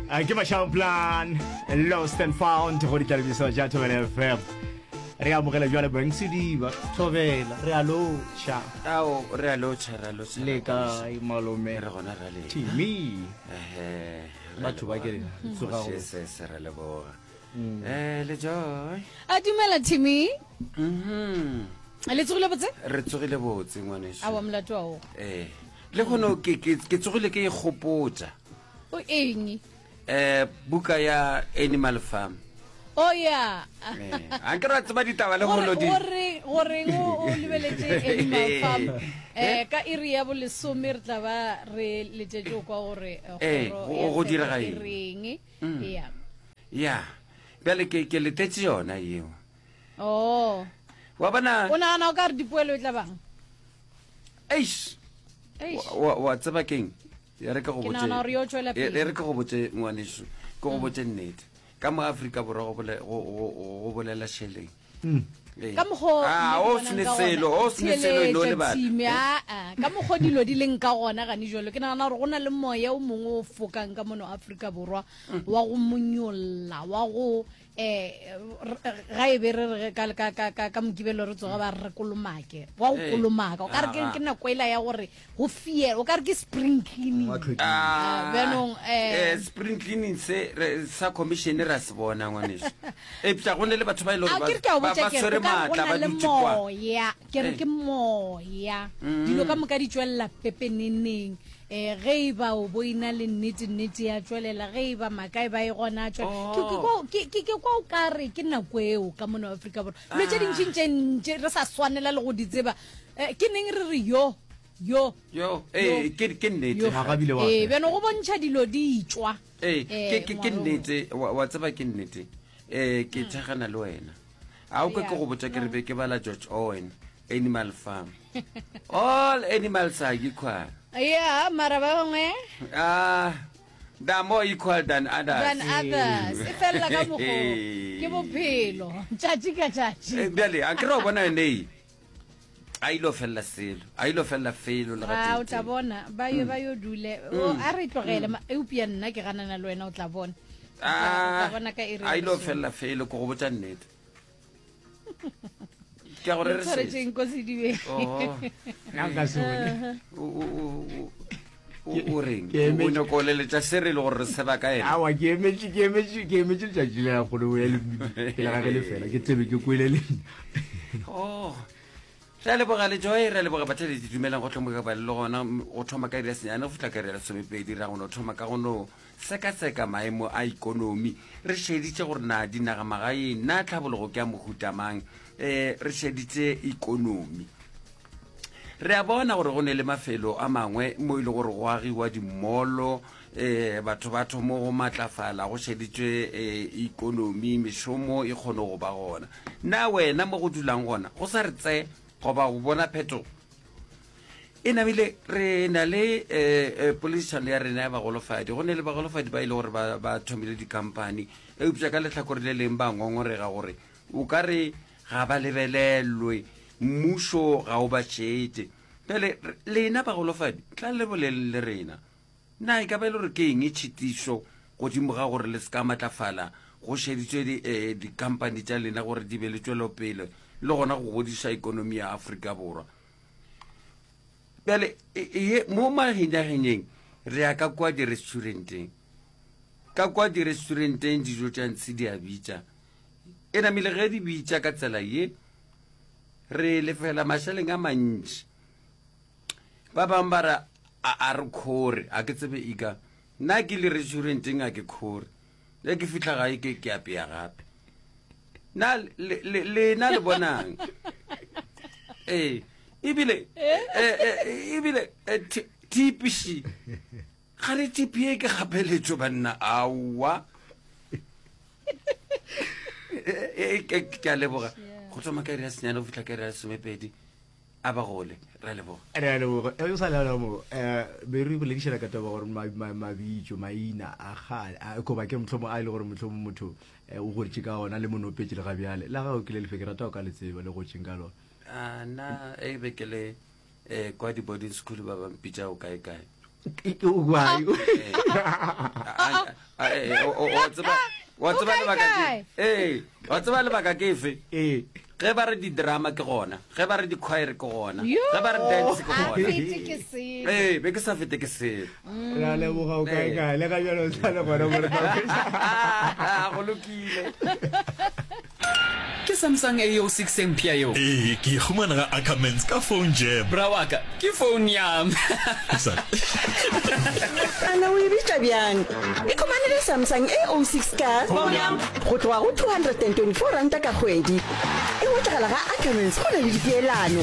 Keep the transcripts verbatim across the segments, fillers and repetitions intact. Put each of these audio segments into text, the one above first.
I give a shout plan lost and found go di television ja Thobela F M re amogela jwale beng Sidiba Thobela re alo cha ao re alo cha re alo cha le ka malome re gona ra le Timmy eh batho ba ke tsoga go se se re le boga eh le joy a dumela Timmy mhm le tsogile botse re tsogile botse ngwaneso a wa molato wa o eh le gono ke ke tsogile ke igopotsa o eng eh buka ya Animal Farm oh yeah eh a ke ra tsaba ditaba le go lodi gore gore o lebeletse Animal Farm eh ka iri ya bolesome re tla ba re letetse kwa gore eh go dira ga eng yeah ya bele ke ke letetse yona eo oh wa bana o na na ka re dipuelo e tla bang eish wa wa tsaba keng ya re ka go botse e re ka go botse ngwaneso go go botse nnete ka mo Africa borwa go bole go bolela sheleng ka mogo ah o sneselo o sneselo lo le ba ka mogo dilo di leng ka gona ga ni jolo ke nana re gona le moya o mongwe o fokang ka mono Africa borwa wa go monyolla wa go eh ga e be re ka ka ka ka mokibelo re tsoga ba re kolomake wa go kolomaka o ka re ke nna koela ya gore go fiela o ka re ke spring cleaning ah benong eh spring cleaning se sa commissioner ra se bona ngwaneso e ptsa go ne le batho ba ile gore ba ba sore matla ba dutse kwa ya ke re ke moya dilo ka moka di tswella pepeneneng eh ge ba o boina le nnete nnete ya tswelela ge ba makai ba e gona tswe ke ke ke kwa o ka re ke nna kweo ka mono Africa borwa le tse ding tshintse re sa swanela le go di tseba ke neng re re yo yo yo eh ke ke nnete ga bile wa eh beno go bontsha dilo di tswa eh ke ke ke nnete wa tseba ke nnete eh ke thagana le wena a o ke go botsa ke re be ke bala George Owen Animal Farm all animals are equal yeah mara ba ngwe ah da more equal than others than others e fella ka mogo ke bophelo tjatji ka tjatji bele a ke ro bona nei a ilo fella selo a ilo fella felo le ga o tla bona ba yo ba yo dule o a re tlogele e upia nna ke ganana le wena o tla bona ah a ilo fella felo go go botsa nnete ke gore re se tseng go se dibe oh ya ka se wena o reng o no ko le tsa sere le gore se ba ka ena a wa ke emetsi ke emetsi ke emetsi tsa jile ya go le le ke la ga le fela ke tsebe ke kwele le oh re le boga le joy re le boga batho le didumelang go tlhomoka ba le gona o thoma ka ira senyana go futla ka ira somepedi ra gona o thoma ka gono seka seka maemo a economy re sheditse gore na dinaga magae na tlhabologo ke a mohutamang eh re sheditse economy re a bona gore go ne le mafelo a mangwe mo ile gore go agiwa dimolo eh batho batho mo go matlafala go sheditse economy mishomo e kgone go ba gona na wena mo go dulang gona go sa re tse go ba go bona pheto e nabile re na le eh politician ya rena ya bagolofadi go ne le bagolofadi ba ile gore ba ba thomile di company e upša ka letlhakore le leng ba ngongorega gore o ka re ga ba lebelelwe mmušo ga o ba tšete pele lena bagolofadi tla le bolele le rena na e ka ba ile gore ke eng e tšhitišo godimo ga gore le se ka matlafala go šeditswe di company tša lena gore di be le tswelopele le gona go godisa ikonomi ya Afrika borwa bele mo mahinyahinyeng re ya ka kwa di restauranteng ka kwa di restauranteng dijo tša ntse di a bitša e namile ge di bitša ka tsela ye re lefela mašaleng a mantši ba bang ba ra a re kgore a ke tsebe ika nna ke le restauranteng a ke kgore le ke fihla gae ke ke apea gape na le na le bonang eh ibile eh ibile tipishi gare tipi e ke gapeletso banna awa e ke a leboga go tsoma ka ira senyana go fihla ka ira somepedi a ba gole ra leboga re leboga e sa la mo eh be re bole dishela ka taba gore mabitso maina a ga a go ba ke mthlomo a ile gore mthlomo motho o go tšika ona le monopetse le ga bjale la ga o ke le lefekera ta o ka le tseba le go tšinga lona a na e be ke le eh kwa di boarding school ba ba mpitša o kae kae why wa tseba lebaka ke eh wa tseba lebaka ke fe eh ge ba re di drama ke gona ge ba re di choir ke gona ge ba re dance ke gona eh be ke sa fete ke se la le bo ga ka ka le ga jalo sa le gona mo re go lokile ke Samsung A O six M P I O eh ke khumana ga Ackermans ka phone jam bra wa ka ke phone yam ana o ibitsa byang e komane le Samsung A O six ka phone yam go tloa go two hundred twenty-four rand ka kgwedi e o tsala ga Ackermans go le dipeelano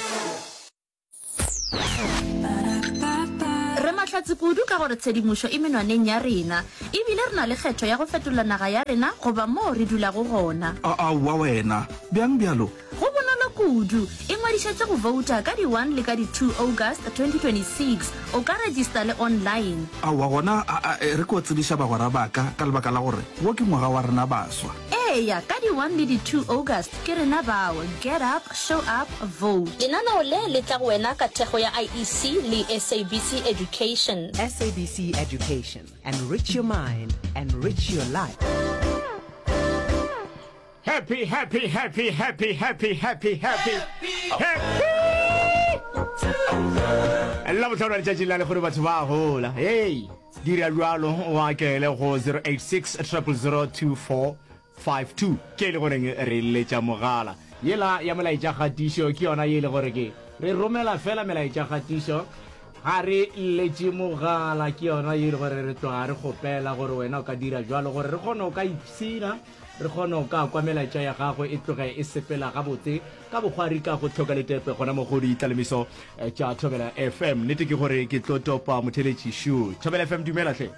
re mahlatse kudu ka gore tshedimošo e menwaneng ya rena ebile re na le kgetho ya go fetola naga ya rena goba moo re dula go gona a wa wena bjang bjalo go bonolo kudu e ngwadišetse go vouta ka di one le ka di two August twenty twenty-six o ka register le online a wa gona re ko tsediša bagwera baka ka lebaka la gore wo ke ngwaga wa rena baswa eya ka di one le di two August ke rena bao get up show up vote lenaneo le le tla go wena ka thekgo ya I E C le S A B C Education. S A B C Education. Enrich your mind, enrich your life. Happy, happy, happy, happy, happy, happy, happy, happy. Allah motho re tšatši la le gore batho ba gola hey dira jwalo wa ke le go zero eight six zero zero zero two four five two ke le gore re le tša mogala yela ya molaetša kgatišo ke yona ye le gore ke re romela fela melaetša kgatišo ga re letše mogala ke yona ye le gore re tloga re kgopela gore wena o ka dira jwalo gore re kgone o ka ipsina re kgone o ka kwa melaetša ya gagwe e tloge e sepela gabotse ka bokgwari ka go tlhoka letepe gona mo go ditlalemiso tša Thobela F M nnete ke gore ke tlo topa motheletši shu Thobela F M dumela hle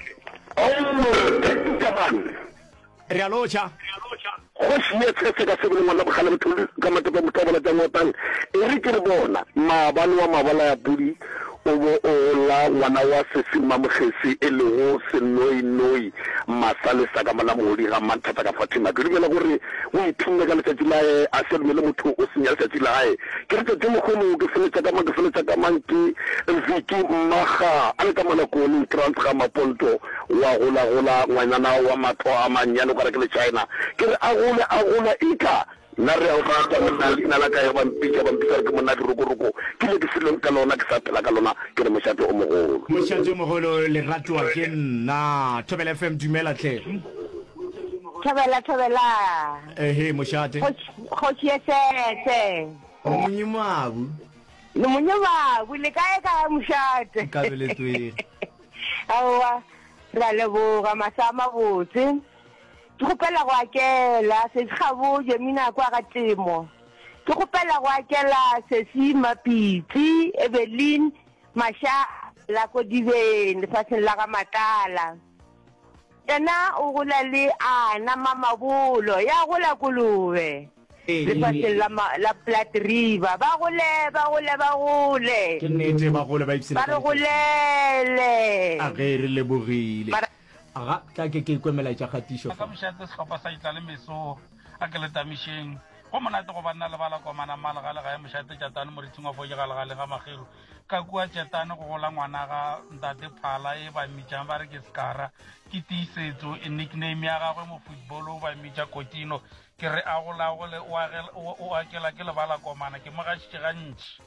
re a lotšha go se se ka se bone ngwana bogala botho ka matapa motobala tsa ngotang e re ke re bona mabalo wa mabala ya budi o bo o la ngwana wa sesima mogesi e le go se noi noi masale sa ka mala modi ga manthata ka Fatima ke re gore o ithunne ka letsatsi la a se le motho o senya letsatsi la hae ke re tse mo go ke feletsa ka mang ke feletsa ka mang ke viki maga a le ka mala ko ni transfer maponto wa gola gola ngwana wa matho a manyalo ka re ke le China ke re a gola a gola ika na re o rata mona ina la ka ya bampitsa bampitsa ke mona di roko ke le di filong ka lona ke sa phela ka lona ke re moshato o mogolo moshato o mogolo le ratwa ke nna Thobela F M dumela tle Thobela Thobela eh he moshate go tshetse o monyimabu le monyimabu le kae ka moshate ka beletwe awa ra le bo ga masama botse ke gopela go akela se tshabo jemina kwa ga temo ke gopela go akela se si mapitsi Evelyn Masha la ko diveng le fatseng la ga matala ena o gola le ana mama bolo ya gola kulube le fatseng la la Plat River ba gole ba gole ba gole ke nnete ba gole ba ipsina ba re golele a ge re le bogile aga ka ke ke kwemela tša kgatišo ka mošate sehlopha sa itla le meso a ke le tamišeng go monate go banna le bala kwa mana mala ga le ga mošate tšatane mo ritsing wa foje ga le ga le ga magero ka kua tšatane go gola ngwana ga ntate phala e ba mitšang ba re ke skara ke tiisetso e nickname ya gagwe mo football o ba mitša Kotino ke re a gola gole o akela ke le bala kwa mana ke mo gašitše gantši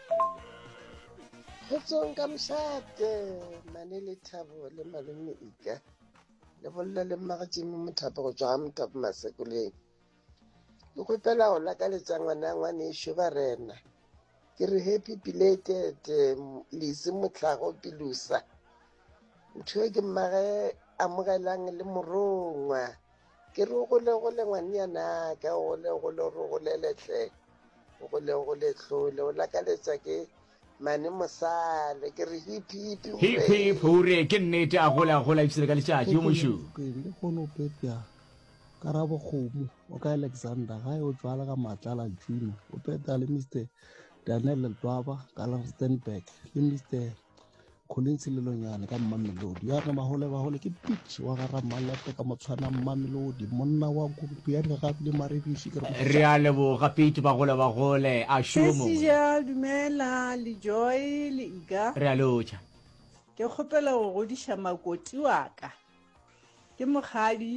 Hetsong ka mošate mane le Thabo le malome Ika le bolla le magatšimo mothapo go tswa mothapo masekoleng ke gopela go lakaletša ngwana ngwane ešo ba rena ke re happy belated lese motlhago pilusa ntho e ke mmage amogelang le morongwa ke re gole gole ngwaneana ka gole gole re goleletlhe gole gole tlhole o lakaletša ke mane mosale ke re hip hip hip hip hore ke nnete a gola gola ipsile ka letšatši yo moshu le kgone o pepja ka ra bokgomo o ka Alexander ga o tswala ka matlala june o peta le Mister Daniel Twaba ka la Stenberg le Mister Collins Lelonyane ka Mmamelodi ya re mahole ba hole ke pitch wa ga Ramalete ka motshwana Mmamelodi monna wa kupu ya re gape le Marebishi ke re a lebo ga pitch ba gole ba gole a shumo se ja dumela le Joy le Iga re a lotša ke kgopela go godiša makoti wa ka ke mogadi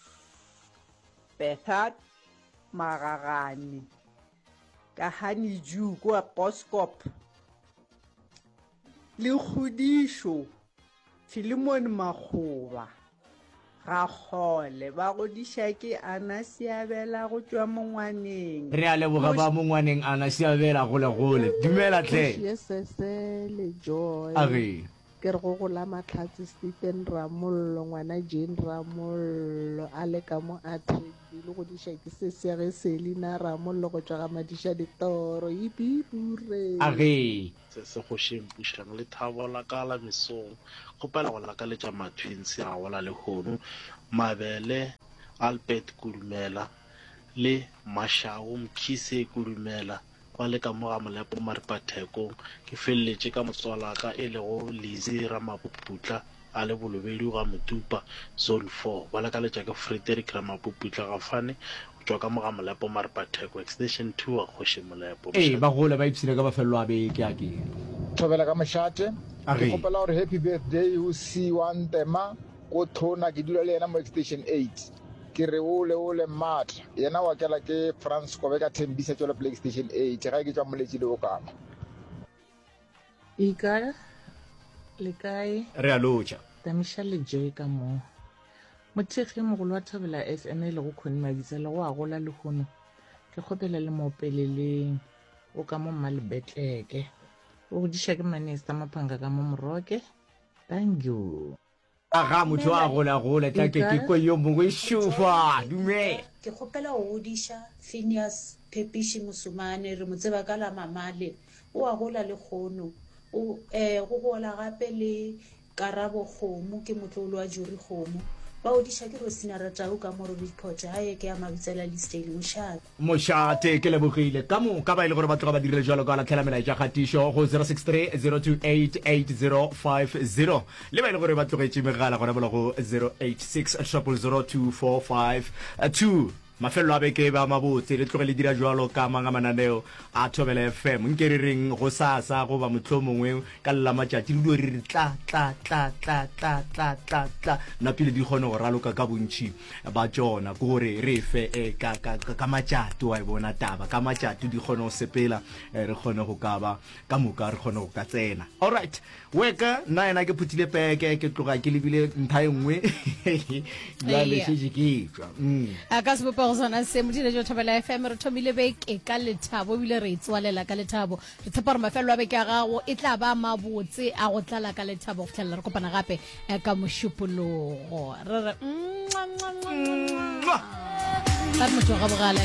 Bethat Magagane ka Honey Dew kwa Boskop le kgodišo Philemon Makgoba ga gole ba godiša ke Ana Siabela go tswa Mongwaneng re a leboga ba Mongwaneng Ana Siabela gole gole dumela tle yesese le joy age ke re go gola Matlhatsi Stephen Ramollo ngwana Jane Ramollo a le ka mo atredi le go diša ke se seage Selina Ramollo go tswa ga Madisha Ditoro ibibure age se se go shempušang le thabola ka la mesong kgopela go laka le tša mathwinse a gola le hono Mabele Albert Kudumela le Mashao Mkhise Kudumela ba le ka moga molepo Maripathekong ke felletše ka motswala ka e le go Lizi Ramapuputla a le bolobedi ga Motupa zone four ba le ka letša ke Frederick Ramapuputla ga fane go tswa ka moga molepo Maripatheko extension two a kgoše molepo eh ba gole ba ipsile ka bafelo a beke a ke thobela ka mošate Age. ke kgopela gore happy birthday ho C one Tema ko Thona ke dula le yena mo extension eight ke re ole ole matla yena wa kela ke France Kobe ka Thembisa tswela PlayStation eight ga ke tswa moletsi le okama ika le kae re a lotša tamisha le joy ka mo mothegi mogolo wa Thobela F M le go khone mabitsa le go a gola le gono ke kgopela le mopeleleng o ka mo Malibetleke o go diša ke Manesta Maphanga ka mo Moroke thank you aga motho a gola gola tla ke ke ko yo mongwe shufa dume ke kgopela go godiša Phineas Pepishi Musumane re mo tseba ka la Mamale o a gola le kgono o eh go gola gape le Karabo Kgomo ke motlolo wa Juri Kgomo ba o diša ke Rosina Ratau ka mo report ha ye ke ya mabitsela listeng mošate mošate ke lebogile ka mo ka ba ile gore ba tloga ba dirile jalo ka la tlhela mela ja gatišo go zero six three zero two eight eight zero five zero le ba ile gore ba tlogetše megala gona bola go zero eight six zero zero two four five two mafelo a beke ba mabotse le tloge le dira jalo ka manga mananeo a Thobela F M nke re reng go sasa go ba motlho mongwe ka lla matšatši le dio re tla tla tla tla tla tla tla tla na pele di kgone go raloka ka bontši ba tsona ke gore re fe ka ka ka matšato wa bona taba ka matšato di kgone go sepela re kgone go ka ba ka moka re kgone go ka tsena all right weka nna ena ke phutile peke ke tloga ke lebile ntha engwe ya le se ke tswa a ka se bopa go sona se modile jo Thobela F M re thomile beke ka lethabo bile re itswalela ka lethabo re tshepa re mafelo a beke a gago e tla ba mabotse a go tlala ka lethabo go tlhela re kopana gape ka mošupologo re re ba motho ga bogala